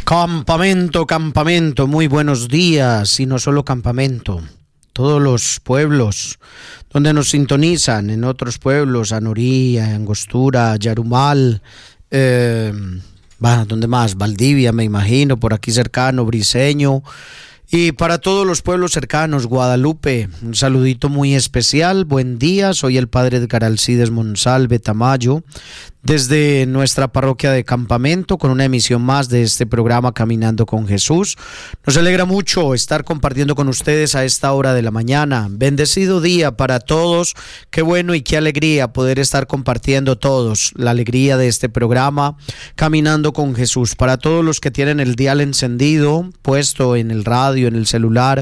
Campamento, campamento, muy buenos días, y no solo campamento, todos los pueblos donde nos sintonizan, en otros pueblos, Anoría, Angostura, Yarumal, ¿dónde más? Valdivia, me imagino, por aquí cercano, Briceño, y para todos los pueblos cercanos, Guadalupe, un saludito muy especial, buen día, soy el padre Edgar Alcides Monsalve Tamayo, desde nuestra parroquia de Campamento, con una emisión más de este programa Caminando con Jesús. Nos alegra mucho estar compartiendo con ustedes a esta hora de la mañana. Bendecido día para todos, qué bueno y qué alegría poder estar compartiendo todos la alegría de este programa Caminando con Jesús. Para todos los que tienen el dial encendido, puesto en el radio, en el celular,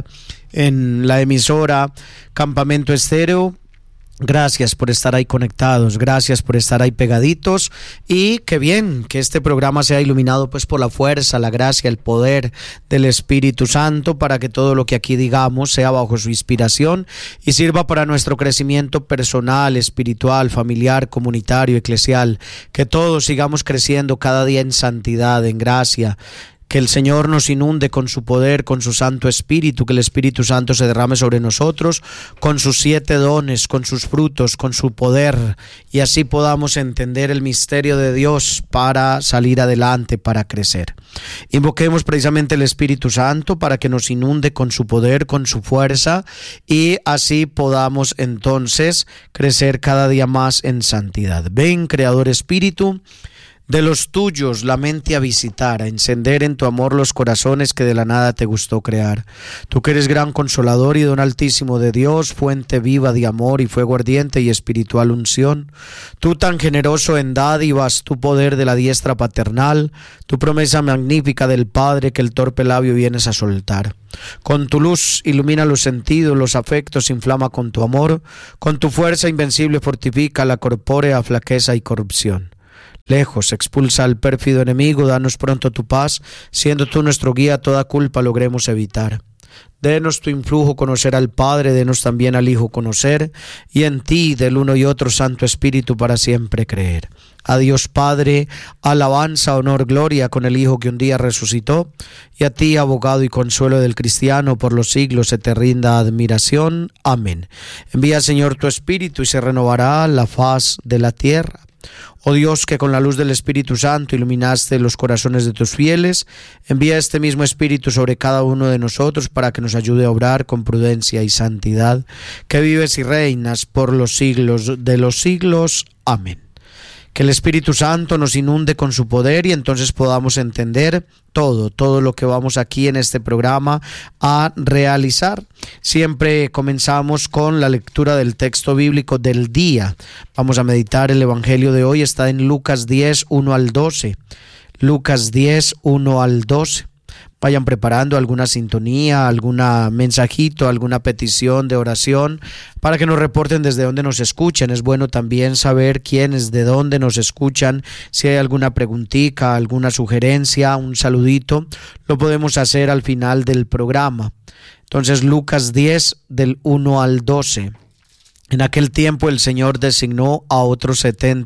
en la emisora Campamento Estéreo, gracias por estar ahí conectados, gracias por estar ahí pegaditos, y qué bien que este programa sea iluminado pues por la fuerza, la gracia, el poder del Espíritu Santo, para que todo lo que aquí digamos sea bajo su inspiración y sirva para nuestro crecimiento personal, espiritual, familiar, comunitario, eclesial, que todos sigamos creciendo cada día en santidad, en gracia. Que el Señor nos inunde con su poder, con su Santo Espíritu, que el Espíritu Santo se derrame sobre nosotros con sus 7 dones, con sus frutos, con su poder, y así podamos entender el misterio de Dios para salir adelante, para crecer. Invoquemos precisamente el Espíritu Santo para que nos inunde con su poder, con su fuerza, y así podamos entonces crecer cada día más en santidad. Ven, Creador Espíritu, de los tuyos la mente a visitar, a encender en tu amor los corazones que de la nada te gustó crear. Tú que eres gran consolador y don altísimo de Dios, fuente viva de amor y fuego ardiente y espiritual unción. Tú tan generoso en dádivas, tu poder de la diestra paternal, tu promesa magnífica del Padre que el torpe labio vienes a soltar. Con tu luz ilumina los sentidos, los afectos inflama con tu amor, con tu fuerza invencible fortifica la corpórea flaqueza y corrupción. Lejos, expulsa al pérfido enemigo, danos pronto tu paz, siendo tú nuestro guía, toda culpa logremos evitar. Denos tu influjo conocer al Padre, denos también al Hijo conocer, y en ti, del uno y otro Santo Espíritu, para siempre creer. A Dios Padre, alabanza, honor, gloria, con el Hijo que un día resucitó, y a ti, abogado y consuelo del cristiano, por los siglos se te rinda admiración. Amén. Envía, Señor, tu Espíritu, y se renovará la faz de la tierra. Oh Dios, que con la luz del Espíritu Santo iluminaste los corazones de tus fieles, envía este mismo Espíritu sobre cada uno de nosotros para que nos ayude a obrar con prudencia y santidad, que vives y reinas por los siglos de los siglos. Amén. Que el Espíritu Santo nos inunde con su poder y entonces podamos entender todo lo que vamos aquí en este programa a realizar. Siempre comenzamos con la lectura del texto bíblico del día. Vamos a meditar el Evangelio de hoy, está en Lucas 10, 1 al 12. Lucas 10, 1 al 12. Vayan preparando alguna sintonía, algún mensajito, alguna petición de oración para que nos reporten desde dónde nos escuchan. Es bueno también saber quiénes, de dónde nos escuchan. Si hay alguna preguntita, alguna sugerencia, un saludito, lo podemos hacer al final del programa. Entonces, Lucas 10, del 1 al 12. En aquel tiempo el Señor designó a otros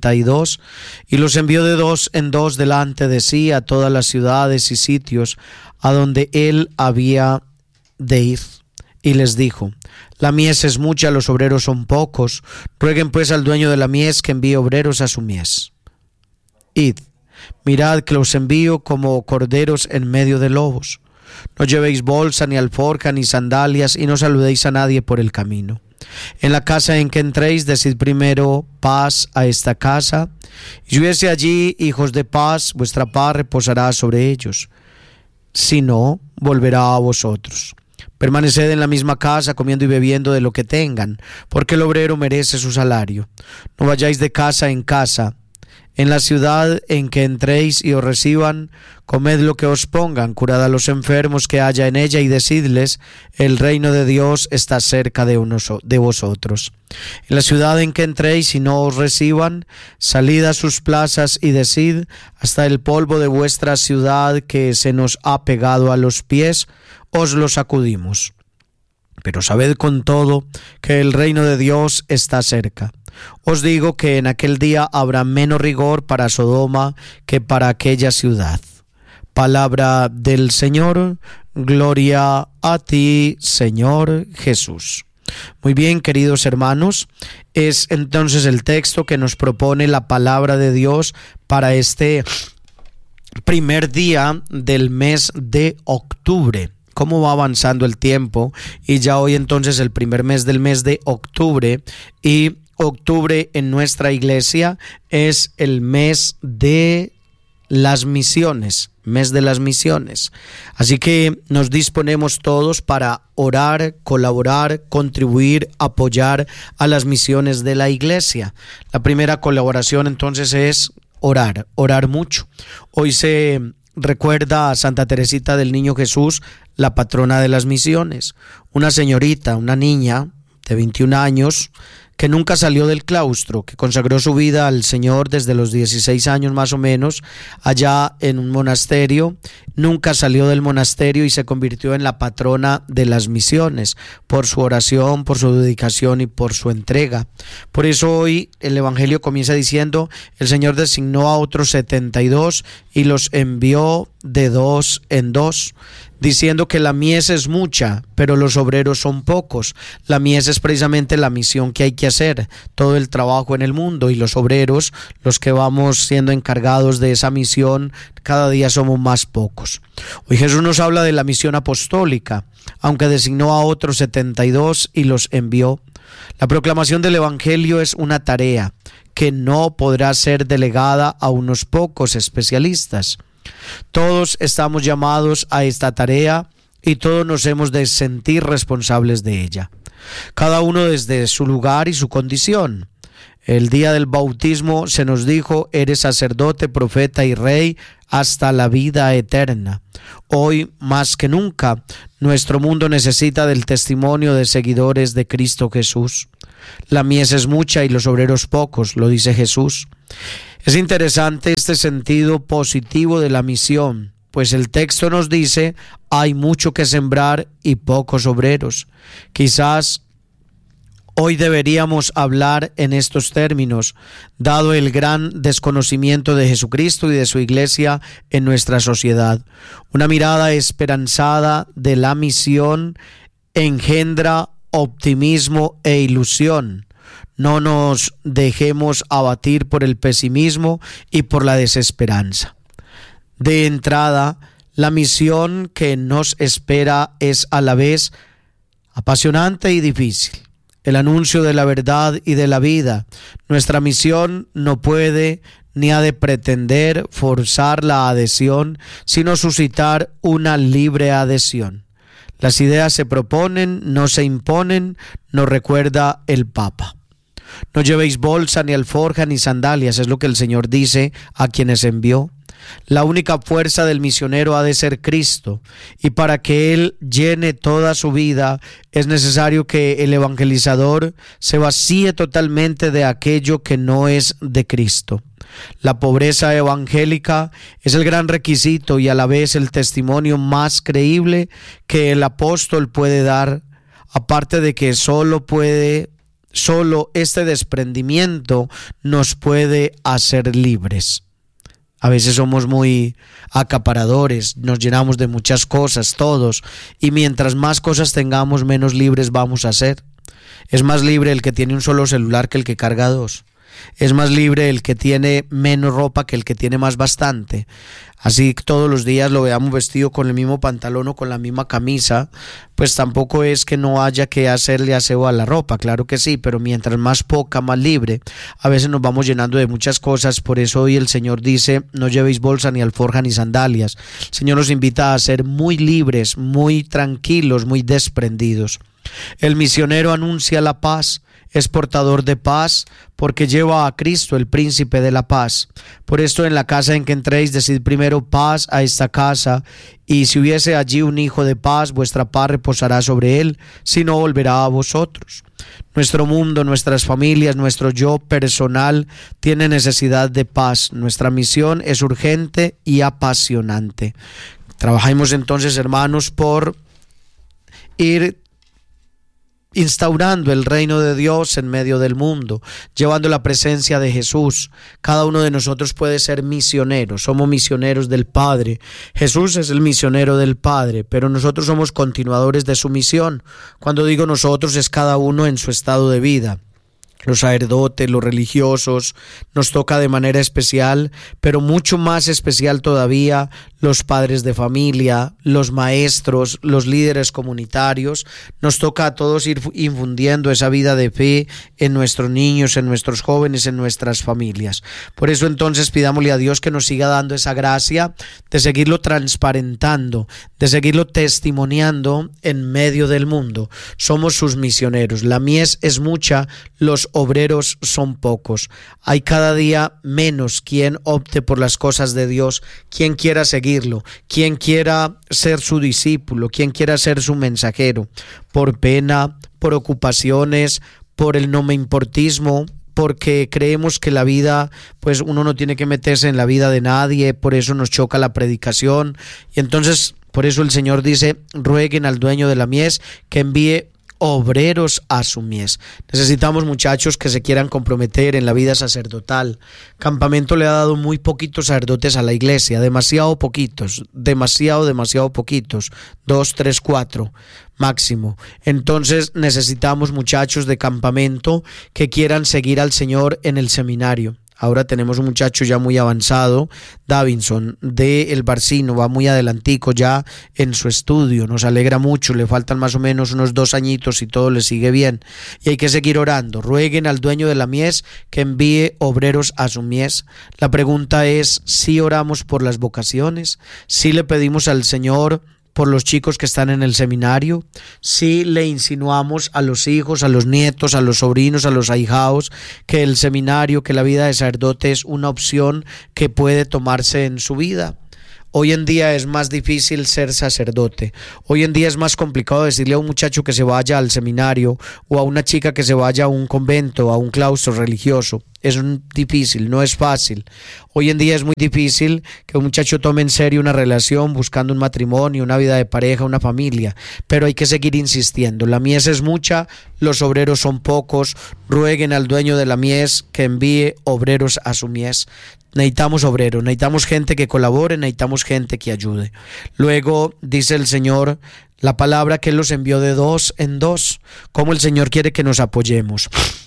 72 y los envió de 2 en 2 delante de sí a todas las ciudades y sitios a donde él había de ir. Y les dijo: la mies es mucha, los obreros son pocos. Rueguen pues al dueño de la mies que envíe obreros a su mies. Id, mirad que los envío como corderos en medio de lobos. No llevéis bolsa, ni alforja, ni sandalias, y no saludéis a nadie por el camino. En la casa en que entréis, decid primero: paz a esta casa. Y si hubiese allí hijos de paz, vuestra paz reposará sobre ellos. Si no, volverá a vosotros. Permaneced en la misma casa, comiendo y bebiendo de lo que tengan, porque el obrero merece su salario. No vayáis de casa en casa. En la ciudad en que entréis y os reciban, comed lo que os pongan, curad a los enfermos que haya en ella y decidles: el reino de Dios está cerca de vosotros. En la ciudad en que entréis y no os reciban, salid a sus plazas y decid: hasta el polvo de vuestra ciudad que se nos ha pegado a los pies, os lo sacudimos. Pero sabed con todo que el reino de Dios está cerca. Os digo que en aquel día habrá menos rigor para Sodoma que para aquella ciudad. Palabra del Señor, gloria a ti, Señor Jesús. Muy bien, queridos hermanos, es entonces el texto que nos propone la palabra de Dios para este primer día del mes de octubre. Cómo va avanzando el tiempo y ya hoy entonces el primer mes del mes de octubre, y octubre en nuestra iglesia es el mes de las misiones, mes de las misiones. Así que nos disponemos todos para orar, colaborar, contribuir, apoyar a las misiones de la iglesia. La primera colaboración entonces es orar mucho. Hoy se recuerda a Santa Teresita del Niño Jesús, la patrona de las misiones. Una señorita, una niña de 21 años, que nunca salió del claustro, que consagró su vida al Señor desde los 16 años más o menos, allá en un monasterio. Nunca salió del monasterio y se convirtió en la patrona de las misiones, por su oración, por su dedicación y por su entrega. Por eso hoy el Evangelio comienza diciendo: el Señor designó a otros 72 y los envió de dos en dos, diciendo que la mies es mucha, pero los obreros son pocos. La mies es precisamente la misión que hay que hacer, todo el trabajo en el mundo, y los obreros, los que vamos siendo encargados de esa misión, cada día somos más pocos. Hoy Jesús nos habla de la misión apostólica, aunque designó a otros 72 y los envió. La proclamación del Evangelio es una tarea que no podrá ser delegada a unos pocos especialistas. Todos estamos llamados a esta tarea y todos nos hemos de sentir responsables de ella, cada uno desde su lugar y su condición. El día del bautismo se nos dijo: eres sacerdote, profeta y rey hasta la vida eterna. Hoy más que nunca nuestro mundo necesita del testimonio de seguidores de Cristo Jesús. La mies es mucha y los obreros pocos, lo dice Jesús. Es interesante este sentido positivo de la misión, pues el texto nos dice: hay mucho que sembrar y pocos obreros. Quizás hoy deberíamos hablar en estos términos, dado el gran desconocimiento de Jesucristo y de su iglesia en nuestra sociedad. Una mirada esperanzada de la misión engendra optimismo e ilusión. No nos dejemos abatir por el pesimismo y por la desesperanza. De entrada, la misión que nos espera es a la vez apasionante y difícil. El anuncio de la verdad y de la vida. Nuestra misión no puede ni ha de pretender forzar la adhesión, sino suscitar una libre adhesión. Las ideas se proponen, no se imponen, nos recuerda el Papa. No llevéis bolsa, ni alforja, ni sandalias, es lo que el Señor dice a quienes envió. La única fuerza del misionero ha de ser Cristo, y para que Él llene toda su vida es necesario que el evangelizador se vacíe totalmente de aquello que no es de Cristo. La pobreza evangélica es el gran requisito y a la vez el testimonio más creíble que el apóstol puede dar, aparte de que solo este desprendimiento nos puede hacer libres. A veces somos muy acaparadores, nos llenamos de muchas cosas todos, y mientras más cosas tengamos, menos libres vamos a ser. Es más libre el que tiene un solo celular que el que carga dos. Es más libre el que tiene menos ropa que el que tiene más bastante. Así que todos los días lo veamos vestido con el mismo pantalón o con la misma camisa, pues tampoco es que no haya que hacerle aseo a la ropa, claro que sí, pero mientras más poca, más libre. A veces nos vamos llenando de muchas cosas, por eso hoy el Señor dice: no llevéis bolsa, ni alforja, ni sandalias. El Señor nos invita a ser muy libres, muy tranquilos, muy desprendidos. El misionero anuncia la paz, es portador de paz, porque lleva a Cristo, el príncipe de la paz. Por esto, en la casa en que entréis, decid primero: paz a esta casa, y si hubiese allí un hijo de paz, vuestra paz reposará sobre él, si no, volverá a vosotros. Nuestro mundo, nuestras familias, nuestro yo personal tiene necesidad de paz. Nuestra misión es urgente y apasionante. Trabajemos entonces, hermanos, por ir instaurando el reino de Dios en medio del mundo, llevando la presencia de Jesús. Cada uno de nosotros puede ser misionero, somos misioneros del Padre. Jesús es el misionero del Padre, pero nosotros somos continuadores de su misión. Cuando digo nosotros, es cada uno en su estado de vida. Los sacerdotes, los religiosos, nos toca de manera especial, pero mucho más especial todavía los padres de familia, los maestros, los líderes comunitarios. Nos toca a todos ir infundiendo esa vida de fe en nuestros niños, en nuestros jóvenes, en nuestras familias. Por eso entonces pidámosle a Dios que nos siga dando esa gracia de seguirlo transparentando, de seguirlo testimoniando en medio del mundo. Somos sus misioneros. La mies es mucha, los obreros son pocos. Hay cada día menos quien opte por las cosas de Dios, quien quiera seguirlo, quien quiera ser su discípulo, quien quiera ser su mensajero, por pena, por ocupaciones, por el no me importismo, porque creemos que la vida, pues uno no tiene que meterse en la vida de nadie, por eso nos choca la predicación. Y entonces, por eso el Señor dice, rueguen al dueño de la mies que envíe obreros a su mies. Necesitamos muchachos que se quieran comprometer en la vida sacerdotal. Campamento le ha dado muy poquitos sacerdotes a la iglesia, demasiado poquitos, demasiado poquitos, 2, 3, 4 máximo. Entonces necesitamos muchachos de campamento que quieran seguir al Señor en el seminario. Ahora tenemos un muchacho ya muy avanzado, Davinson, de El Barcino, va muy adelantico ya en su estudio, nos alegra mucho, le faltan más o menos unos 2 añitos y todo le sigue bien. Y hay que seguir orando, rueguen al dueño de la mies que envíe obreros a su mies. La pregunta es, ¿si oramos por las vocaciones? ¿Si le pedimos al Señor por los chicos que están en el seminario? Si le insinuamos a los hijos, a los nietos, a los sobrinos, a los ahijados, que el seminario, que la vida de sacerdote es una opción que puede tomarse en su vida. Hoy en día es más difícil ser sacerdote. Hoy en día es más complicado decirle a un muchacho que se vaya al seminario o a una chica que se vaya a un convento, a un claustro religioso. Es difícil, no es fácil. Hoy en día es muy difícil que un muchacho tome en serio una relación buscando un matrimonio, una vida de pareja, una familia, pero hay que seguir insistiendo. La mies es mucha, los obreros son pocos. Rueguen al dueño de la mies que envíe obreros a su mies. Necesitamos obreros, necesitamos gente que colabore, necesitamos gente que ayude. Luego dice el Señor, la palabra que Él los envió de 2 en 2, cómo el Señor quiere que nos apoyemos.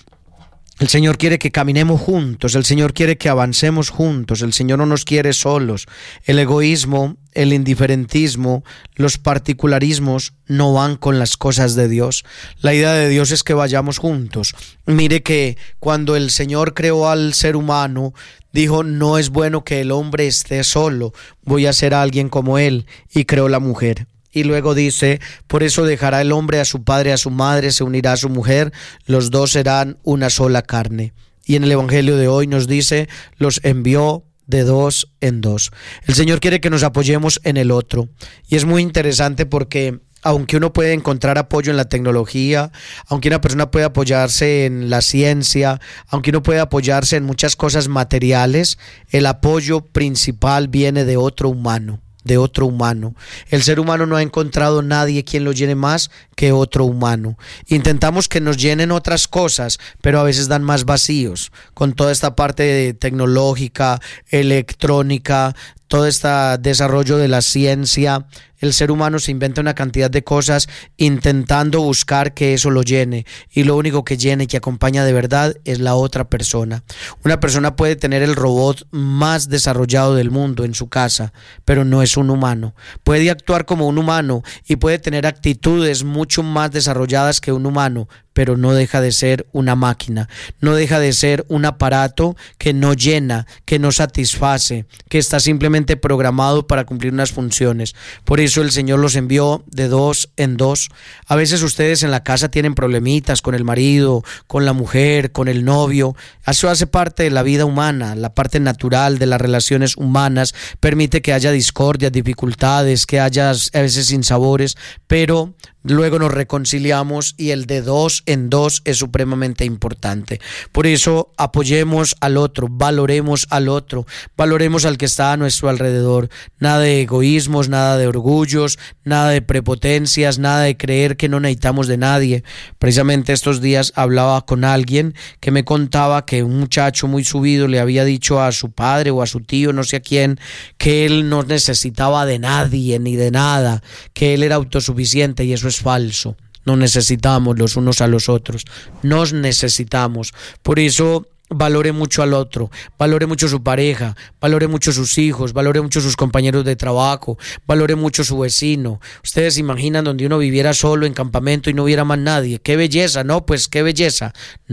El Señor quiere que caminemos juntos, el Señor quiere que avancemos juntos, el Señor no nos quiere solos. El egoísmo, el indiferentismo, los particularismos no van con las cosas de Dios. La idea de Dios es que vayamos juntos. Mire que cuando el Señor creó al ser humano, dijo, no es bueno que el hombre esté solo, voy a ser alguien como él, y creó la mujer. Y luego dice, por eso dejará el hombre a su padre, a su madre, se unirá a su mujer, los dos serán una sola carne. Y en el Evangelio de hoy nos dice, los envió de 2 en 2. El Señor quiere que nos apoyemos en el otro. Y es muy interesante porque aunque uno puede encontrar apoyo en la tecnología, aunque una persona puede apoyarse en la ciencia, aunque uno puede apoyarse en muchas cosas materiales, el apoyo principal viene de otro humano. El ser humano no ha encontrado nadie quien lo llene más que otro humano. Intentamos que nos llenen otras cosas, pero a veces dan más vacíos. Con toda esta parte tecnológica, electrónica, todo este desarrollo de la ciencia, el ser humano se inventa una cantidad de cosas intentando buscar que eso lo llene, y lo único que llena y que acompaña de verdad es la otra persona. Una persona puede tener el robot más desarrollado del mundo en su casa, pero no es un humano. Puede actuar como un humano y puede tener actitudes mucho más desarrolladas que un humano, pero no deja de ser una máquina, no deja de ser un aparato que no llena, que no satisface, que está simplemente programado para cumplir unas funciones. Por eso el Señor los envió de 2 en 2. A veces ustedes en la casa tienen problemitas con el marido, con la mujer, con el novio. Eso hace parte de la vida humana, la parte natural de las relaciones humanas. Permite que haya discordias, dificultades, que haya a veces sinsabores, pero luego nos reconciliamos, y el de dos en dos es supremamente importante. Por eso apoyemos al otro, valoremos al otro, valoremos al que está a nuestro alrededor. Nada de egoísmos, nada de orgullos, nada de prepotencias, nada de creer que no necesitamos de nadie. Precisamente estos días hablaba con alguien que me contaba que un muchacho muy subido le había dicho a su padre o a su tío, no sé a quién, que él no necesitaba de nadie ni de nada, que él era autosuficiente, y eso es falso. No necesitamos los unos a los otros, nos necesitamos. Por eso valore mucho al otro, valore mucho su pareja, valore mucho sus hijos, valore mucho sus compañeros de trabajo, valore mucho su vecino. Ustedes se imaginan donde uno viviera solo en campamento y no hubiera más nadie. ¡Qué belleza! No, pues qué belleza.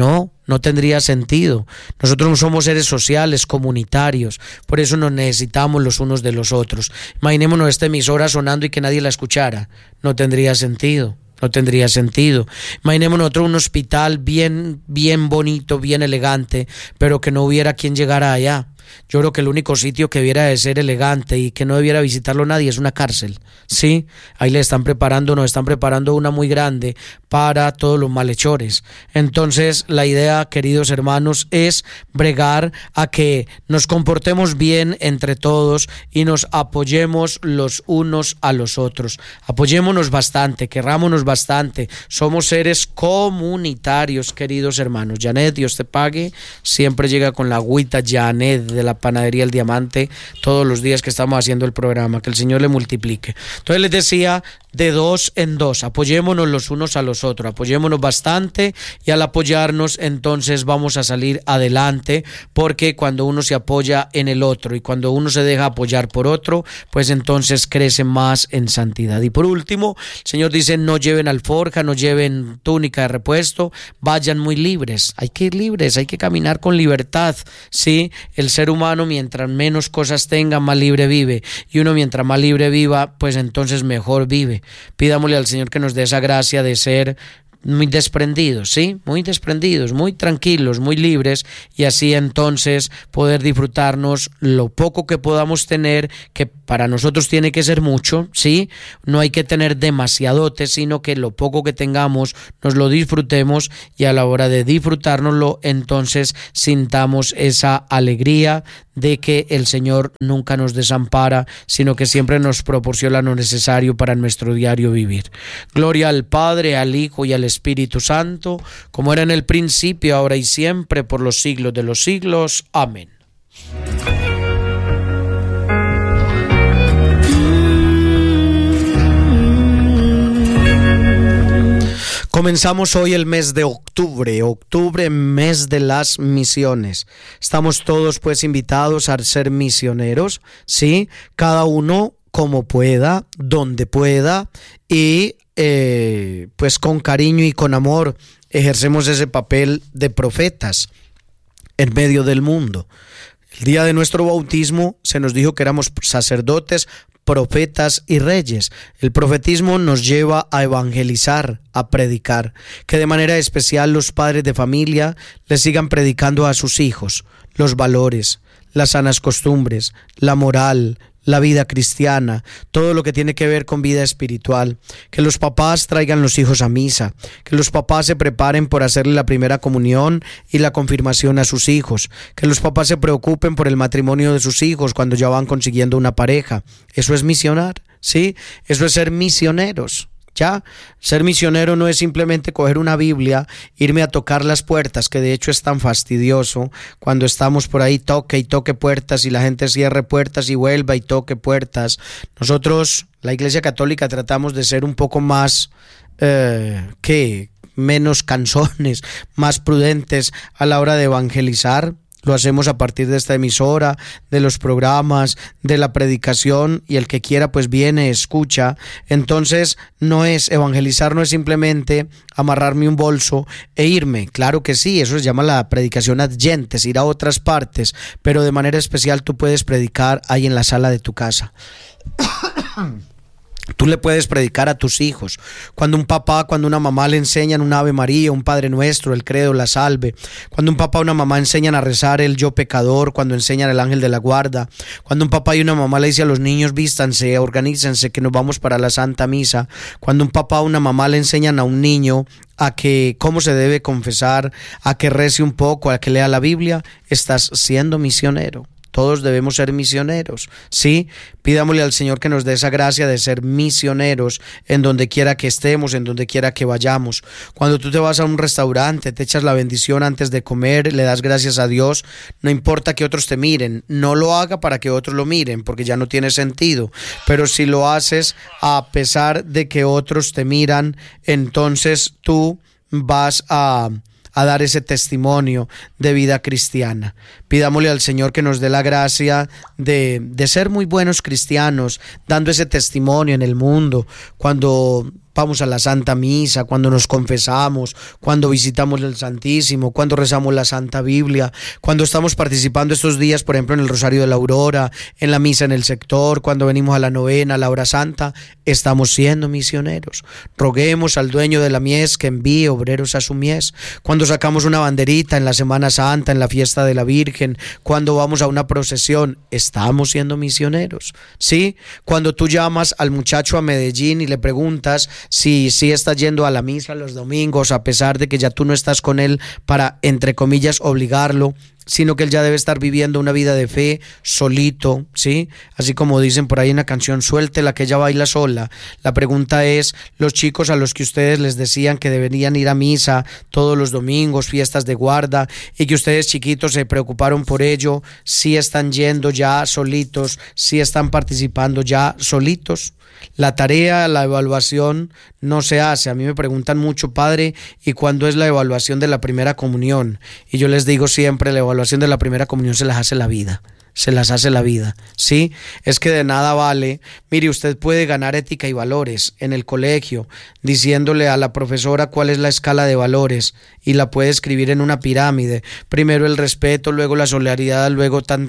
No tendría sentido. Nosotros no somos seres sociales, comunitarios, por eso nos necesitamos los unos de los otros. Imaginémonos esta emisora sonando y que nadie la escuchara. No tendría sentido. No tendría sentido. Imaginémonos nosotros un hospital bien bonito, bien elegante, pero que no hubiera quien llegara allá. Yo creo que el único sitio que debiera de ser elegante y que no debiera visitarlo nadie es una cárcel, ¿sí? Ahí nos están preparando una muy grande para todos los malhechores. Entonces, la idea, queridos hermanos, es bregar a que nos comportemos bien entre todos y nos apoyemos los unos a los otros. Apoyémonos bastante, querrámonos bastante. Somos seres comunitarios, queridos hermanos. Janet, Dios te pague. Siempre llega con la agüita Janet de la panadería El Diamante todos los días que estamos haciendo el programa. Que el Señor le multiplique. Entonces les decía, de dos en dos, apoyémonos los unos a los otros, apoyémonos bastante, y al apoyarnos entonces vamos a salir adelante, porque cuando uno se apoya en el otro y cuando uno se deja apoyar por otro, pues entonces crece más en santidad. Y por último, el Señor dice: no lleven alforja, no lleven túnica de repuesto, vayan muy libres. Hay que ir libres, hay que caminar con libertad, ¿sí? El ser humano, mientras menos cosas tenga, más libre vive, y uno mientras más libre viva, pues entonces mejor vive. Pidámosle al Señor que nos dé esa gracia de ser muy desprendidos, ¿sí? Muy desprendidos, muy tranquilos, muy libres, y así entonces poder disfrutarnos lo poco que podamos tener, que para nosotros tiene que ser mucho, ¿sí? No hay que tener demasiadote, sino que lo poco que tengamos nos lo disfrutemos, y a la hora de disfrutárnoslo entonces sintamos esa alegría de que el Señor nunca nos desampara, sino que siempre nos proporciona lo necesario para nuestro diario vivir. Gloria al Padre, al Hijo y al Espíritu Santo, como era en el principio, ahora y siempre, por los siglos de los siglos. Amén. Comenzamos hoy el mes de octubre, mes de las misiones. Estamos todos pues invitados a ser misioneros, ¿sí? Cada uno como pueda, donde pueda, y pues con cariño y con amor ejercemos ese papel de profetas en medio del mundo. El día de nuestro bautismo se nos dijo que éramos sacerdotes, profetas y reyes. El profetismo nos lleva a evangelizar, a predicar, que de manera especial los padres de familia le sigan predicando a sus hijos los valores, las sanas costumbres, la moral, la vida cristiana, todo lo que tiene que ver con vida espiritual. Que los papás traigan los hijos a misa, que los papás se preparen por hacerle la primera comunión y la confirmación a sus hijos, que los papás se preocupen por el matrimonio de sus hijos cuando ya van consiguiendo una pareja. Eso es misionar, ¿sí? Eso es ser misioneros. Ya, ser misionero no es simplemente coger una Biblia, irme a tocar las puertas, que de hecho es tan fastidioso cuando estamos por ahí toque y toque puertas y la gente cierre puertas y vuelva y toque puertas. Nosotros, la Iglesia Católica, tratamos de ser un poco más menos cansones, más prudentes a la hora de evangelizar. Lo hacemos a partir de esta emisora, de los programas, de la predicación, y el que quiera pues viene, escucha. Entonces evangelizar no es simplemente amarrarme un bolso e irme. Claro que sí, eso se llama la predicación ad gentes, ir a otras partes, pero de manera especial tú puedes predicar ahí en la sala de tu casa. Tú le puedes predicar a tus hijos. Cuando un papá, cuando una mamá le enseñan un Ave María, un Padre Nuestro, el Credo, la Salve. Cuando un papá o una mamá enseñan a rezar el Yo Pecador, cuando enseñan el Ángel de la Guarda. Cuando un papá y una mamá le dice a los niños, vístanse, organícense, que nos vamos para la Santa Misa. Cuando un papá o una mamá le enseñan a un niño a que cómo se debe confesar, a que rece un poco, a que lea la Biblia, estás siendo misionero. Todos debemos ser misioneros, ¿sí? Pidámosle al Señor que nos dé esa gracia de ser misioneros en donde quiera que estemos, en donde quiera que vayamos. Cuando tú te vas a un restaurante, te echas la bendición antes de comer, le das gracias a Dios, no importa que otros te miren, no lo haga para que otros lo miren, porque ya no tiene sentido. Pero si lo haces a pesar de que otros te miran, entonces tú vas a dar ese testimonio de vida cristiana. Pidámosle al Señor que nos dé la gracia de ser muy buenos cristianos, dando ese testimonio en el mundo, cuando vamos a la Santa Misa, cuando nos confesamos, cuando visitamos el Santísimo, cuando rezamos la Santa Biblia, cuando estamos participando estos días, por ejemplo, en el Rosario de la Aurora, en la misa en el sector, cuando venimos a la novena, a la hora santa, estamos siendo misioneros. Roguemos al dueño de la mies que envíe obreros a su mies. Cuando sacamos una banderita en la Semana Santa, en la fiesta de la Virgen, cuando vamos a una procesión, estamos siendo misioneros, ¿sí? Cuando tú llamas al muchacho a Medellín y le preguntas si está yendo a la misa los domingos, a pesar de que ya tú no estás con él para, entre comillas, obligarlo, sino que él ya debe estar viviendo una vida de fe solito, ¿sí? Así como dicen por ahí en la canción, suéltela que ella baila sola. La pregunta es, los chicos a los que ustedes les decían que deberían ir a misa todos los domingos, fiestas de guarda, y que ustedes chiquitos se preocuparon por ello, ¿sí están yendo ya solitos? ¿Sí están participando ya solitos? La tarea, la evaluación no se hace. A mí me preguntan mucho, padre, ¿y cuándo es la evaluación de la primera comunión? Y yo les digo siempre, la evaluación de la primera comunión se las hace la vida. Se las hace la vida, ¿sí? Es que de nada vale. Mire, usted puede ganar ética y valores en el colegio diciéndole a la profesora cuál es la escala de valores y la puede escribir en una pirámide. Primero el respeto, luego la solidaridad, luego tan.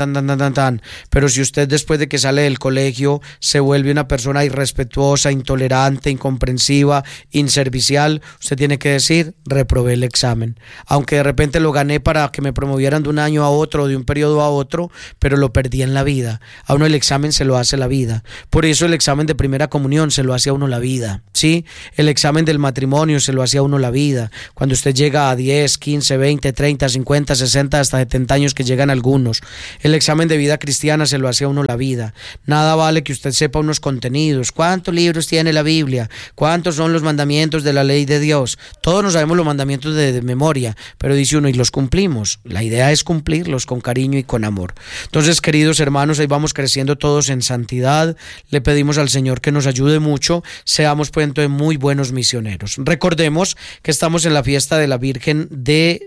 Pero si usted después de que sale del colegio se vuelve una persona irrespetuosa, intolerante, incomprensiva, inservicial, usted tiene que decir, reprobé el examen. Aunque de repente lo gané para que me promovieran de un año a otro, de un periodo a otro, pero lo perdí en la vida. A uno el examen se lo hace la vida. Por eso el examen de primera comunión se lo hace a uno la vida, ¿sí? El examen del matrimonio se lo hace a uno la vida. Cuando usted llega a 10, 15, 20, 30, 50, 60, hasta 70 años que llegan algunos. El examen de vida cristiana se lo hace a uno la vida. Nada vale que usted sepa unos contenidos. ¿Cuántos libros tiene la Biblia? ¿Cuántos son los mandamientos de la ley de Dios? Todos nos sabemos los mandamientos de memoria, pero dice uno, y los cumplimos. La idea es cumplirlos con cariño y con amor. Entonces, queridos hermanos, ahí vamos creciendo todos en santidad. Le pedimos al Señor que nos ayude mucho. Seamos pues entonces muy buenos misioneros. Recordemos que estamos en la fiesta de la Virgen del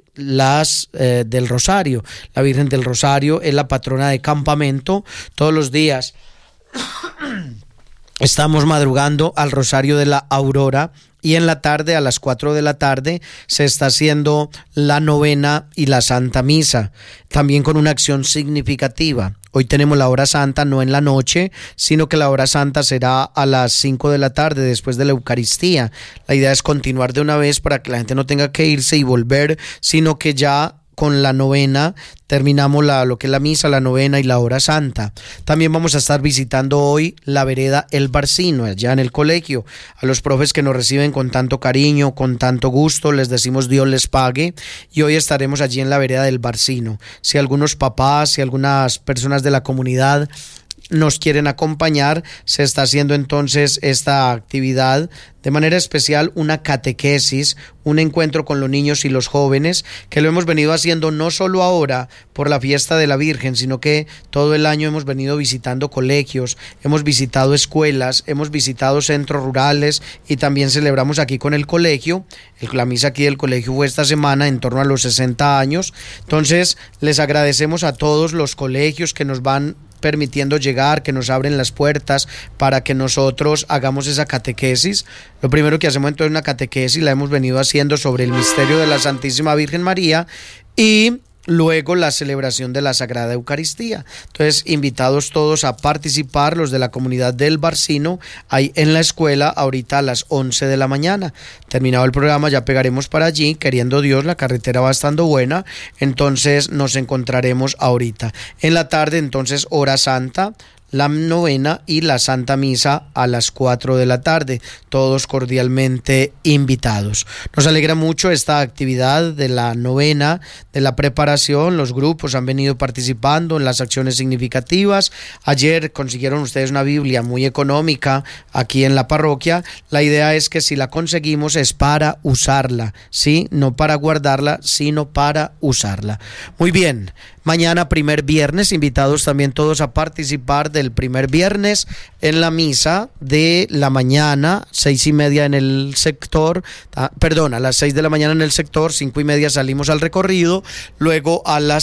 Rosario. La Virgen del Rosario es la patrona de Campamento. Todos los días estamos madrugando al Rosario de la Aurora. Y en la tarde, a las 4 de la tarde, se está haciendo la novena y la Santa Misa, también con una acción significativa. Hoy tenemos la hora santa, no en la noche, sino que la hora santa será a las 5 de la tarde, después de la Eucaristía. La idea es continuar de una vez para que la gente no tenga que irse y volver, sino que ya con la novena terminamos lo que es la misa, la novena y la hora santa. También vamos a estar visitando hoy la vereda El Barcino, allá en el colegio. A los profes que nos reciben con tanto cariño, con tanto gusto, les decimos Dios les pague, y hoy estaremos allí en la vereda del Barcino. Si algunos papás, si algunas personas de la comunidad nos quieren acompañar, se está haciendo entonces esta actividad de manera especial, una catequesis, un encuentro con los niños y los jóvenes, que lo hemos venido haciendo no solo ahora por la fiesta de la Virgen, sino que todo el año hemos venido visitando colegios, hemos visitado escuelas, hemos visitado centros rurales y también celebramos aquí con el colegio. La misa aquí del colegio fue esta semana en torno a los 60 años. Entonces les agradecemos a todos los colegios que nos van permitiendo llegar, que nos abren las puertas para que nosotros hagamos esa catequesis. Lo primero que hacemos entonces es una catequesis, la hemos venido haciendo sobre el misterio de la Santísima Virgen María, y luego la celebración de la Sagrada Eucaristía. Entonces, invitados todos a participar, los de la comunidad del Barcino, ahí en la escuela, ahorita a las 11 de la mañana. Terminado el programa, ya pegaremos para allí, queriendo Dios, la carretera va estando buena, entonces nos encontraremos ahorita. En la tarde, entonces, hora santa, la novena y la Santa Misa a las 4 de la tarde, todos cordialmente invitados. Nos alegra mucho esta actividad de la novena, de la preparación. Los grupos han venido participando en las acciones significativas. Ayer consiguieron ustedes una Biblia muy económica aquí en la parroquia. La idea es que si la conseguimos es para usarla, ¿sí? No para guardarla, sino para usarla. Muy bien. Mañana, primer viernes, invitados también todos a participar del primer viernes en la misa de la mañana, 6:30 en el sector, a las 6 de la mañana en el sector, 5:30 salimos al recorrido, luego a las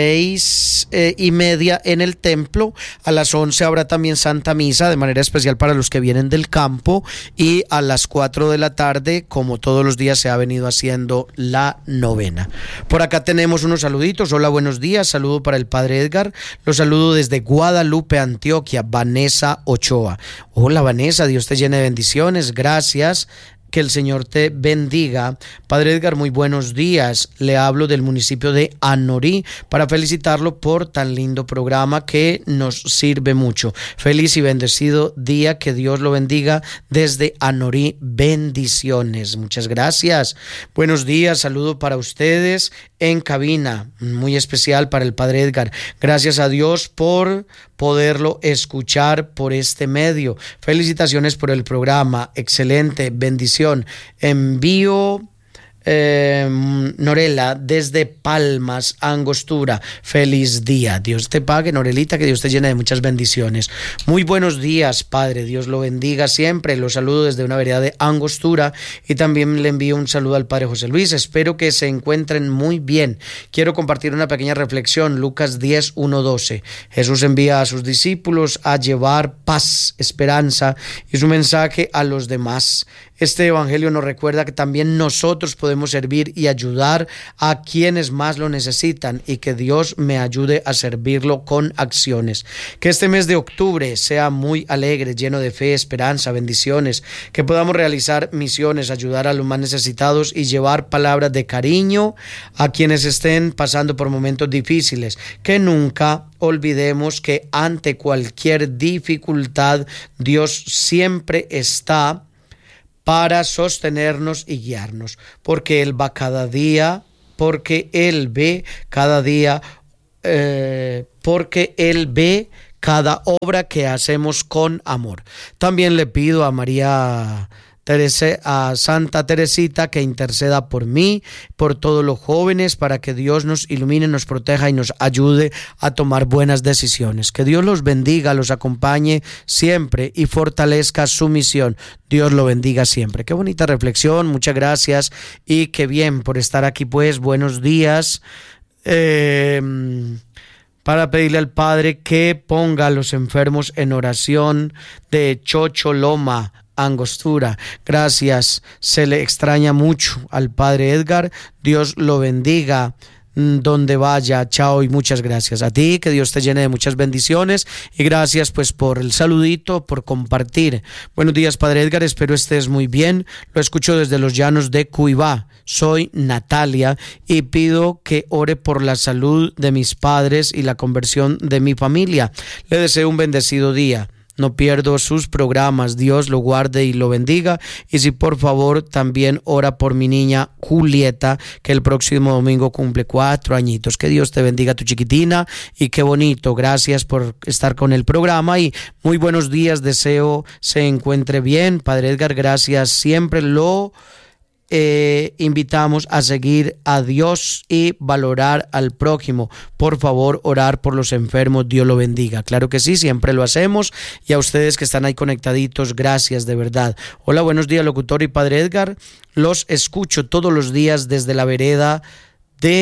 6:30 en el templo, a las 11 habrá también Santa Misa, de manera especial para los que vienen del campo, y a las 4 de la tarde, como todos los días se ha venido haciendo la novena. Por acá tenemos unos saluditos. Hola, buenos días. Saludo para el padre Edgar, los saludo desde Guadalupe, Antioquia, Vanessa Ochoa. Hola Vanessa, Dios te llene de bendiciones, gracias, que el Señor te bendiga. Padre Edgar, muy buenos días, le hablo del municipio de Anorí para felicitarlo por tan lindo programa que nos sirve mucho. Feliz y bendecido día, que Dios lo bendiga desde Anorí, bendiciones, muchas gracias. Buenos días, saludo para ustedes en cabina, muy especial para el Padre Edgar. Gracias a Dios por poderlo escuchar por este medio. Felicitaciones por el programa, excelente, bendición. Envío Norela desde Palmas, Angostura, feliz día, Dios te pague, Norelita, que Dios te llene de muchas bendiciones. Muy buenos días, Padre, Dios lo bendiga siempre. Los saludo desde una vereda de Angostura y también le envío un saludo al Padre José Luis. Espero que se encuentren muy bien. Quiero compartir una pequeña reflexión. Lucas 10:1-12. Jesús envía a sus discípulos a llevar paz, esperanza y su mensaje a los demás. Este evangelio nos recuerda que también nosotros podemos servir y ayudar a quienes más lo necesitan, y que Dios me ayude a servirlo con acciones. Que este mes de octubre sea muy alegre, lleno de fe, esperanza, bendiciones, que podamos realizar misiones, ayudar a los más necesitados y llevar palabras de cariño a quienes estén pasando por momentos difíciles. Que nunca olvidemos que ante cualquier dificultad Dios siempre está para sostenernos y guiarnos, porque Él va cada día, porque Él ve cada día, porque Él ve cada obra que hacemos con amor. También le pido a a Santa Teresita que interceda por mí, por todos los jóvenes, para que Dios nos ilumine, nos proteja y nos ayude a tomar buenas decisiones. Que Dios los bendiga, los acompañe siempre y fortalezca su misión. Dios lo bendiga siempre. Qué bonita reflexión, muchas gracias y qué bien por estar aquí, pues. Buenos días. Para pedirle al Padre que ponga a los enfermos en oración de Chocholoma, Angostura. Gracias, se le extraña mucho al Padre Edgar. Dios lo bendiga donde vaya. Chao y muchas gracias a ti, que Dios te llene de muchas bendiciones y gracias pues por el saludito, por compartir. Buenos días, Padre Edgar, espero estés muy bien. Lo escucho desde los llanos de Cuibá. Soy Natalia y pido que ore por la salud de mis padres y la conversión de mi familia. Le deseo un bendecido día. No pierdo sus programas, Dios lo guarde y lo bendiga. Y si por favor también ora por mi niña Julieta, que el próximo domingo cumple 4 añitos. Que Dios te bendiga, tu chiquitina, y qué bonito. Gracias por estar con el programa y muy buenos días, deseo se encuentre bien. Padre Edgar, gracias, siempre lo invitamos a seguir a Dios y valorar al prójimo. Por favor, orar por los enfermos, Dios lo bendiga. Claro que sí, siempre lo hacemos, y a ustedes que están ahí conectaditos, gracias de verdad. Hola, buenos días, locutor y Padre Edgar, los escucho todos los días desde la vereda de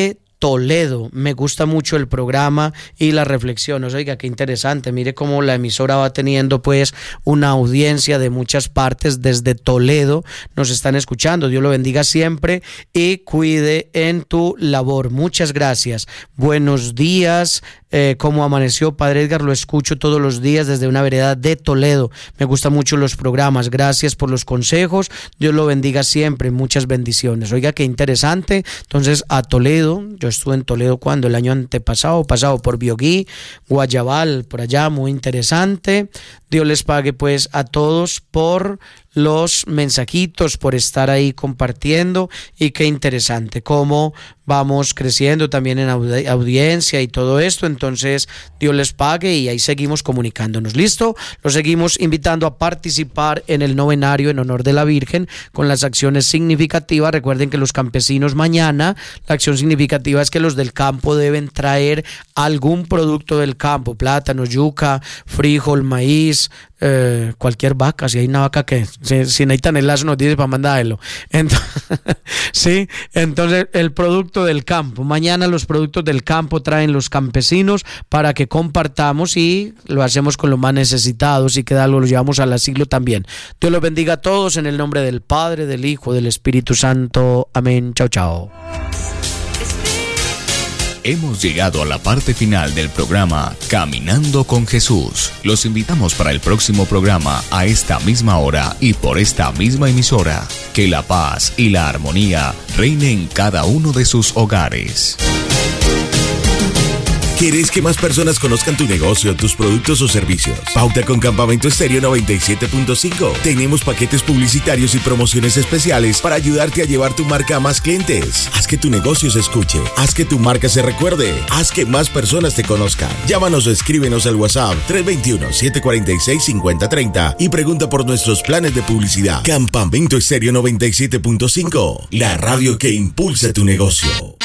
Toledo. Me gusta mucho el programa y las reflexiones. Oiga, qué interesante. Mire cómo la emisora va teniendo pues una audiencia de muchas partes. Desde Toledo nos están escuchando. Dios lo bendiga siempre y cuide en tu labor. Muchas gracias. Buenos días. ¿Cómo amaneció, Padre Edgar? Lo escucho todos los días desde una vereda de Toledo. Me gustan mucho los programas. Gracias por los consejos. Dios lo bendiga siempre. Muchas bendiciones. Oiga, qué interesante. Entonces, a Toledo, yo estuve en Toledo cuando el año antepasado, pasado por Bioguí, Guayabal, por allá, muy interesante. Dios les pague pues a todos por los mensajitos, por estar ahí compartiendo, y qué interesante cómo vamos creciendo también en audiencia y todo esto. Entonces Dios les pague y ahí seguimos comunicándonos. ¿Listo? Los seguimos invitando a participar en el novenario en honor de la Virgen con las acciones significativas. Recuerden que los campesinos mañana, la acción significativa es que los del campo deben traer algún producto del campo: plátano, yuca, frijol, maíz, cualquier vaca, si hay una vaca que si necesitan el lazo nos dice para mandarlo. Entonces, sí, entonces el producto del campo, mañana los productos del campo traen los campesinos para que compartamos, y lo hacemos con los más necesitados, y que algo lo llevamos al asilo también. Dios los bendiga a todos en el nombre del Padre, del Hijo, del Espíritu Santo. Amén. Chao, chao. Hemos llegado a la parte final del programa Caminando con Jesús. Los invitamos para el próximo programa a esta misma hora y por esta misma emisora. Que la paz y la armonía reine en cada uno de sus hogares. ¿Quieres que más personas conozcan tu negocio, tus productos o servicios? Pauta con Campamento Estéreo 97.5. Tenemos paquetes publicitarios y promociones especiales para ayudarte a llevar tu marca a más clientes. Haz que tu negocio se escuche. Haz que tu marca se recuerde. Haz que más personas te conozcan. Llámanos o escríbenos al WhatsApp 321-746-5030 y pregunta por nuestros planes de publicidad. Campamento Estéreo 97.5. La radio que impulsa tu negocio.